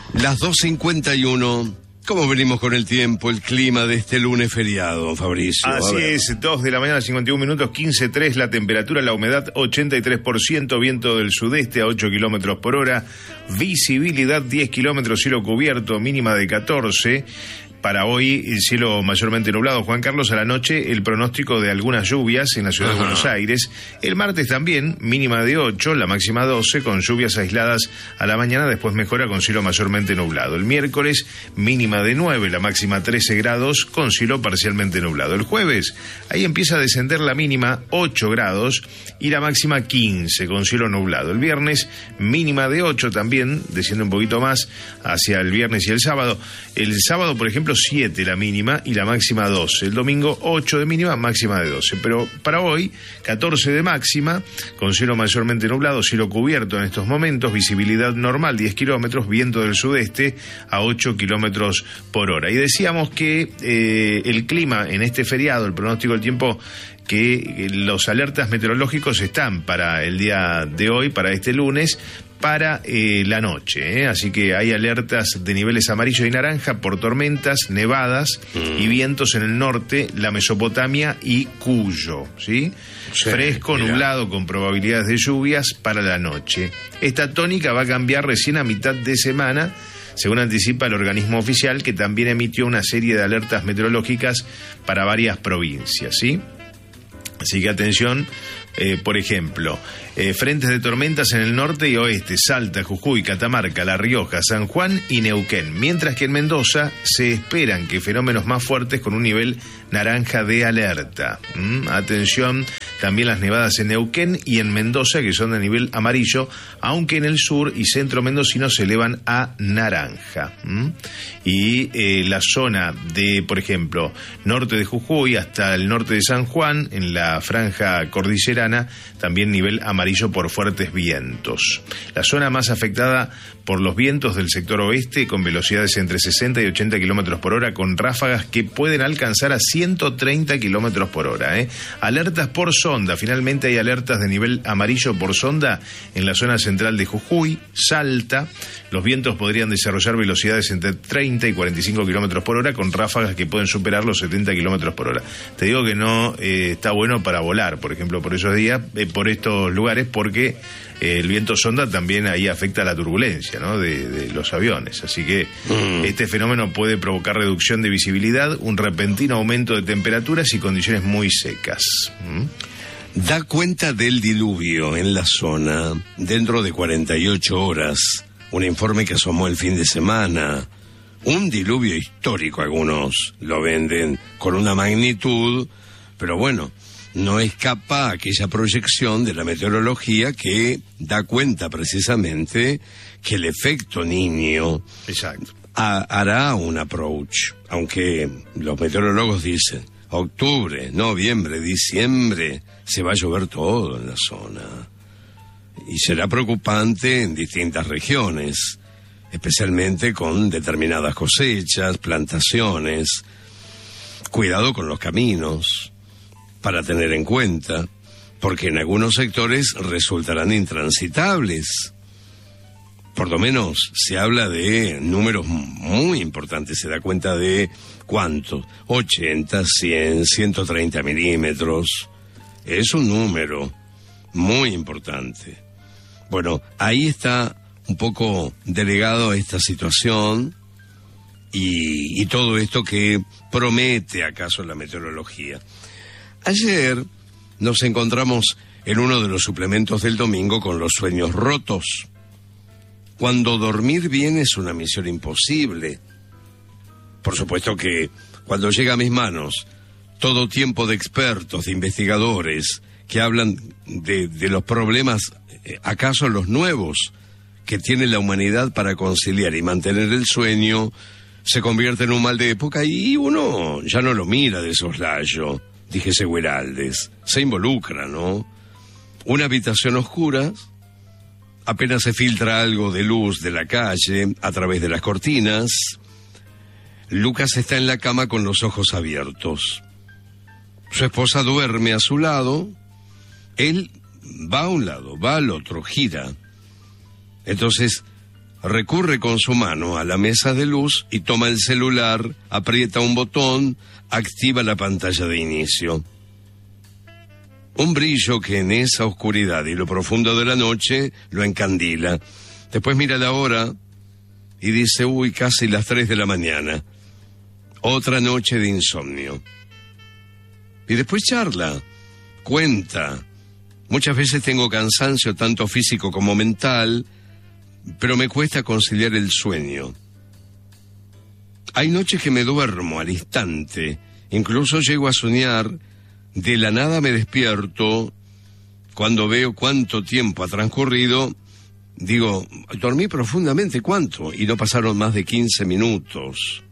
Las 2:51. ¿Cómo venimos con el tiempo, el clima de este lunes feriado, Fabricio? Así es, 2 de la mañana, 51 minutos, 15:03, la temperatura, la humedad 83%, viento del sudeste a 8 kilómetros por hora, visibilidad 10 kilómetros, cielo cubierto, mínima de 14. Para hoy, el cielo mayormente nublado. Juan Carlos, a la noche, el pronóstico de algunas lluvias en la ciudad de Buenos Aires. El martes también, mínima de 8, la máxima 12, con lluvias aisladas a la mañana, después mejora con cielo mayormente nublado. El miércoles, mínima de 9, la máxima 13 grados, con cielo parcialmente nublado. El jueves, ahí empieza a descender la mínima 8 grados y la máxima 15, con cielo nublado. El viernes, mínima de 8 también, desciende un poquito más hacia el viernes y el sábado. El sábado, por ejemplo, 7 la mínima y la máxima 12. El domingo 8 de mínima, máxima de 12. Pero para hoy, 14 de máxima, con cielo mayormente nublado, cielo cubierto en estos momentos, visibilidad normal 10 kilómetros, viento del sudeste a 8 kilómetros por hora. Y decíamos que el clima en este feriado, el pronóstico del tiempo, que los alertas meteorológicos están para el día de hoy, para este lunes, para la noche, así que hay alertas de niveles amarillo y naranja por tormentas, nevadas y vientos en el norte, la Mesopotamia y Cuyo, ¿sí? Fresco, nublado, con probabilidades de lluvias para la noche. Esta tónica va a cambiar recién a mitad de semana, según anticipa el organismo oficial, que también emitió una serie de alertas meteorológicas para varias provincias, ¿sí? Así que atención, por ejemplo, frentes de tormentas en el norte y oeste, Salta, Jujuy, Catamarca, La Rioja, San Juan y Neuquén, mientras que en Mendoza se esperan que fenómenos más fuertes con un nivel naranja de alerta. Atención, también las nevadas en Neuquén y en Mendoza, que son de nivel amarillo, aunque en el sur y centro mendocino se elevan a naranja. Y la zona de, por ejemplo, norte de Jujuy hasta el norte de San Juan, en la franja cordillerana, también nivel amarillo por fuertes vientos. La zona más afectada por los vientos del sector oeste, con velocidades entre 60 y 80 kilómetros por hora, con ráfagas que pueden alcanzar a 130 kilómetros por hora. Alertas por sonda. Finalmente hay alertas de nivel amarillo por sonda en la zona central de Jujuy, Salta. Los vientos podrían desarrollar velocidades entre 30 y 45 kilómetros por hora, con ráfagas que pueden superar los 70 kilómetros por hora. Te digo que no está bueno para volar, por ejemplo, por esos días, por estos lugares, porque el viento sonda también ahí afecta la turbulencia, ¿no?, de los aviones. Así que este fenómeno puede provocar reducción de visibilidad, un repentino aumento de temperaturas y condiciones muy secas. Da cuenta del diluvio en la zona dentro de 48 horas. Un informe que asomó el fin de semana. Un diluvio histórico, algunos lo venden con una magnitud, pero bueno, no escapa aquella proyección de la meteorología que da cuenta precisamente que el efecto niño hará un approach, aunque los meteorólogos dicen octubre, noviembre, diciembre se va a llover todo en la zona y será preocupante en distintas regiones, especialmente con determinadas cosechas, plantaciones. Cuidado con los caminos, para tener en cuenta, porque en algunos sectores resultarán intransitables. Por lo menos se habla de números muy importantes, se da cuenta de ¿cuántos? 80, 100, 130 milímetros. Es un número muy importante. Bueno, ahí está un poco delegado esta situación y todo esto que promete acaso la meteorología. Ayer nos encontramos en uno de los suplementos del domingo con los sueños rotos. Cuando dormir bien es una misión imposible. Por supuesto que cuando llega a mis manos todo tiempo de expertos, de investigadores, que hablan de los problemas, acaso los nuevos, que tiene la humanidad para conciliar y mantener el sueño, se convierte en un mal de época y uno ya no lo mira de soslayo. Dijese Güiraldes, se involucra, ¿no? Una habitación oscura, apenas se filtra algo de luz de la calle a través de las cortinas. Lucas está en la cama con los ojos abiertos. Su esposa duerme a su lado. Él va a un lado, va al otro, gira. Entonces, recurre con su mano a la mesa de luz y toma el celular, aprieta un botón, activa la pantalla de inicio. Un brillo que en esa oscuridad y lo profundo de la noche lo encandila. Después mira la hora y dice, uy, casi las 3 de la mañana. Otra noche de insomnio. Y después charla, cuenta. Muchas veces tengo cansancio tanto físico como mental, pero me cuesta conciliar el sueño. Hay noches que me duermo al instante, incluso llego a soñar, de la nada me despierto, cuando veo cuánto tiempo ha transcurrido, digo, dormí profundamente, ¿cuánto? Y no pasaron más de 15 minutos.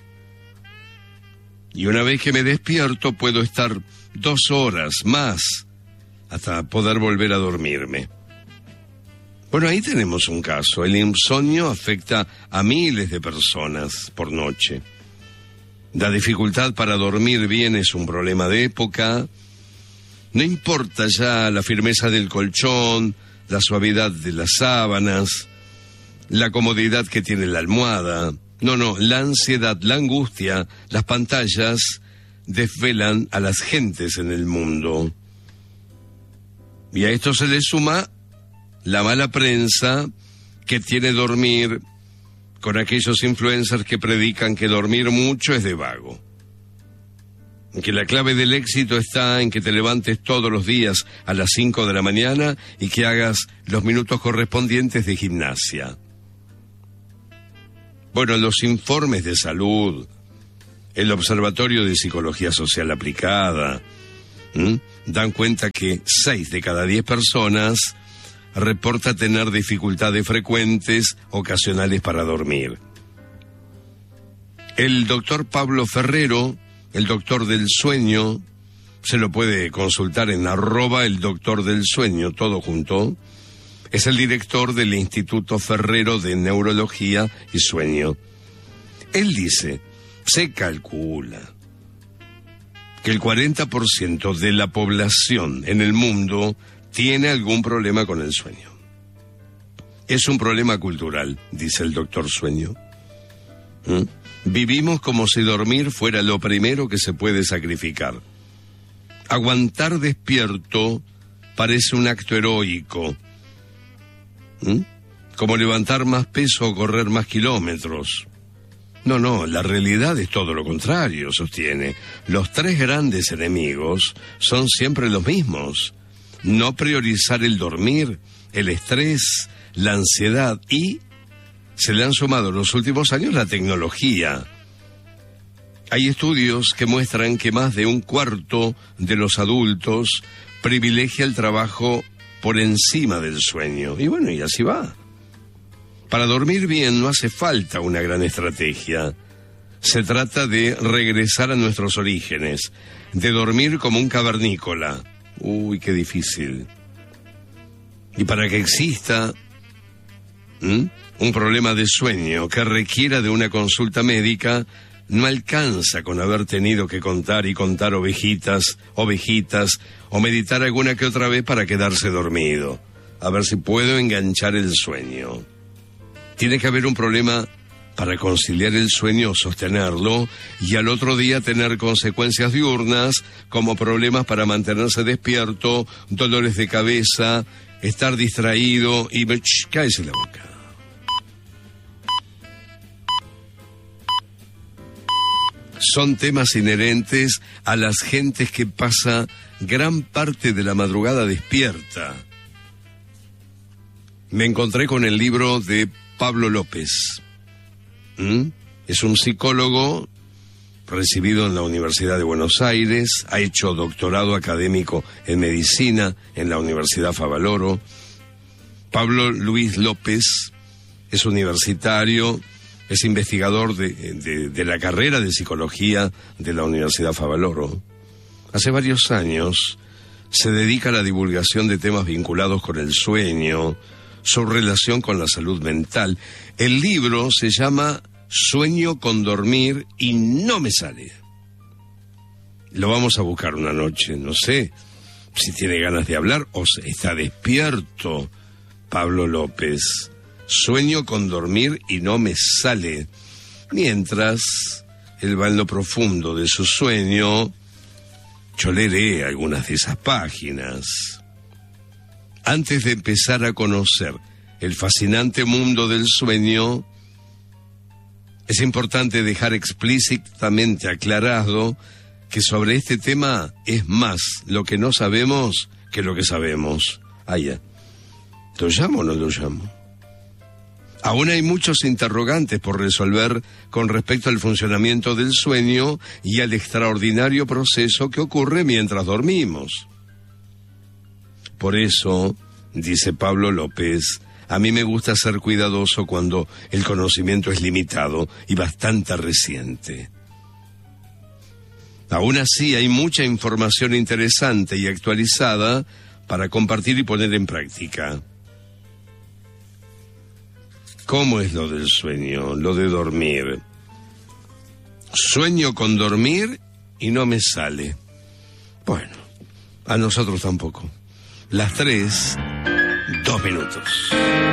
Y una vez que me despierto puedo estar 2 horas más hasta poder volver a dormirme. Bueno, ahí tenemos un caso. El insomnio afecta a miles de personas por noche. La dificultad para dormir bien es un problema de época. No importa ya la firmeza del colchón, la suavidad de las sábanas, la comodidad que tiene la almohada. No, la ansiedad, la angustia, las pantallas desvelan a las gentes en el mundo. Y a esto se le suma la mala prensa que tiene dormir con aquellos influencers que predican que dormir mucho es de vago. Que la clave del éxito está en que te levantes todos los días a las 5 de la mañana y que hagas los minutos correspondientes de gimnasia. Bueno, los informes de salud, el Observatorio de Psicología Social Aplicada, dan cuenta que 6 de cada 10 personas reporta tener dificultades frecuentes, ocasionales para dormir. El doctor Pablo Ferrero, el doctor del sueño, se lo puede consultar en @el doctor del sueño, todo junto. Es el director del Instituto Ferrero de Neurología y Sueño. Él dice, se calcula que el 40% de la población en el mundo tiene algún problema con el sueño. Es un problema cultural, dice el doctor Sueño. Vivimos como si dormir fuera lo primero que se puede sacrificar. Aguantar despierto parece un acto heroico. Como levantar más peso o correr más kilómetros. No, la realidad es todo lo contrario, sostiene. Los 3 grandes enemigos son siempre los mismos. No priorizar el dormir, el estrés, la ansiedad y se le han sumado en los últimos años la tecnología. Hay estudios que muestran que más de 1/4 de los adultos privilegia el trabajo por encima del sueño. Y bueno, y así va. Para dormir bien no hace falta una gran estrategia. Se trata de regresar a nuestros orígenes, de dormir como un cavernícola. Uy, qué difícil. Y para que exista un problema de sueño que requiera de una consulta médica, no alcanza con haber tenido que contar ovejitas, o meditar alguna que otra vez para quedarse dormido. A ver si puedo enganchar el sueño. Tiene que haber un problema para conciliar el sueño o sostenerlo, y al otro día tener consecuencias diurnas, como problemas para mantenerse despierto, dolores de cabeza, estar distraído y... cállese la boca. Son temas inherentes a las gentes que pasa gran parte de la madrugada despierta. Me encontré con el libro de Pablo López. Es un psicólogo recibido en la Universidad de Buenos Aires, ha hecho doctorado académico en medicina en la Universidad Favaloro. Pablo Luis López es universitario, es investigador de la carrera de psicología de la Universidad Favaloro. Hace varios años se dedica a la divulgación de temas vinculados con el sueño, su relación con la salud mental. El libro se llama Sueño con dormir y no me sale. Lo vamos a buscar una noche, no sé si tiene ganas de hablar o está despierto Pablo López. Sueño con dormir y no me sale. Mientras él va en lo profundo de su sueño, yo leeré algunas de esas páginas. Antes de empezar a conocer el fascinante mundo del sueño, es importante dejar explícitamente aclarado que sobre este tema es más lo que no sabemos que lo que sabemos. Ya. ¿Lo llamo o no lo llamo? Aún hay muchos interrogantes por resolver con respecto al funcionamiento del sueño y al extraordinario proceso que ocurre mientras dormimos. Por eso, dice Pablo López, a mí me gusta ser cuidadoso cuando el conocimiento es limitado y bastante reciente. Aún así, hay mucha información interesante y actualizada para compartir y poner en práctica. ¿Cómo es lo del sueño, lo de dormir? Sueño con dormir y no me sale. Bueno, a nosotros tampoco. Las 3:02.